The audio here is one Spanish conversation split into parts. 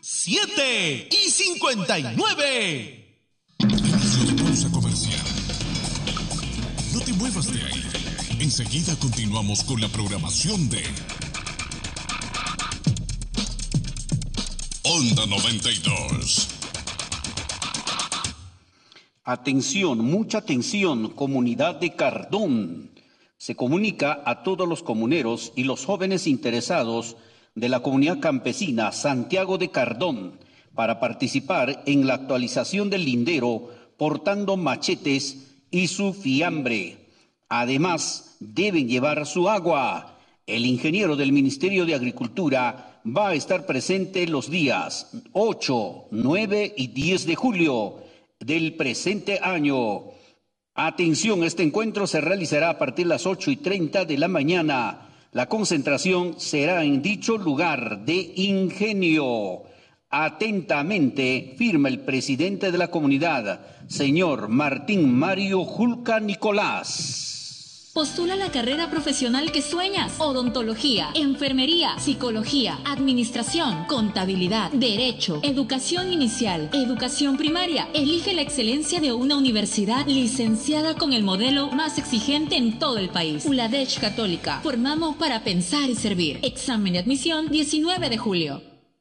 7:59. Inicio de pausa comercial. No te muevas de ahí. Enseguida continuamos con la programación de Onda 92. Atención, mucha atención, comunidad de Cardón. Se comunica a todos los comuneros y los jóvenes interesados de la comunidad campesina Santiago de Cardón para participar en la actualización del lindero portando machetes y su fiambre. Además, deben llevar su agua. El ingeniero del Ministerio de Agricultura va a estar presente los días 8, 9 y 10 de julio del presente año. Atención, este encuentro se realizará a partir de las 8:30 de la mañana. La concentración será en dicho lugar de Ingenio. Atentamente, firma el presidente de la comunidad, señor Martín Mario Julca Nicolás. Postula la carrera profesional que sueñas: odontología, enfermería, psicología, administración, contabilidad, derecho, educación inicial, educación primaria. Elige la excelencia de una universidad licenciada con el modelo más exigente en todo el país. ULADESH Católica. Formamos para pensar y servir. Examen de admisión 19 de julio.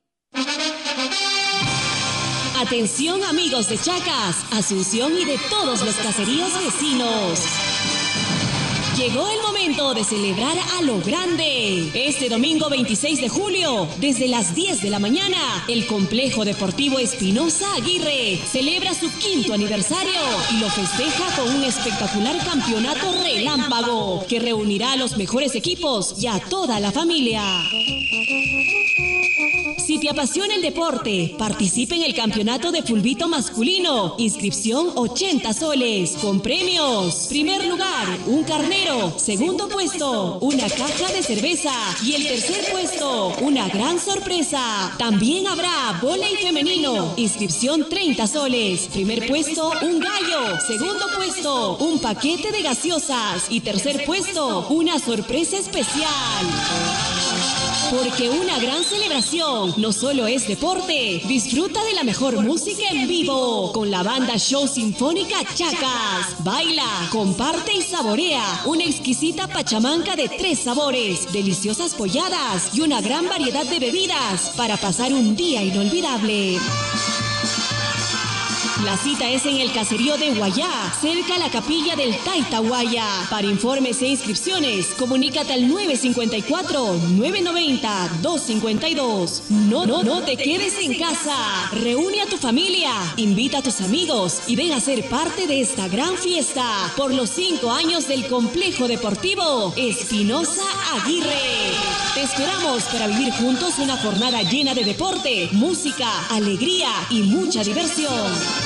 Atención amigos de Chacas, Asunción y de todos los caseríos vecinos. Llegó el momento de celebrar a lo grande. Este domingo 26 de julio, desde las 10 de la mañana, el Complejo Deportivo Espinosa Aguirre celebra su 5º aniversario y lo festeja con un espectacular campeonato relámpago que reunirá a los mejores equipos y a toda la familia. Si te apasiona el deporte, participa en el campeonato de fulbito masculino. Inscripción 80 soles, con premios. Primer lugar, un carnero. Segundo puesto, una caja de cerveza. Y el tercer puesto, una gran sorpresa. También habrá vóley femenino. Inscripción 30 soles. Primer puesto, un gallo. Segundo puesto, un paquete de gaseosas. Y tercer puesto, una sorpresa especial. Porque una gran celebración no solo es deporte, disfruta de la mejor música en vivo con la banda Show Sinfónica Chacas. Baila, comparte y saborea una exquisita pachamanca de 3 sabores, deliciosas polladas y una gran variedad de bebidas para pasar un día inolvidable. La cita es en el caserío de Guayá, cerca a la capilla del Taitahuaya. Para informes e inscripciones, comunícate al 954-990-252. No te quedes en casa. Reúne a tu familia, invita a tus amigos y ven a ser parte de esta gran fiesta por los 5 años del Complejo Deportivo Espinosa Aguirre. Te esperamos para vivir juntos una jornada llena de deporte, música, alegría y mucha diversión.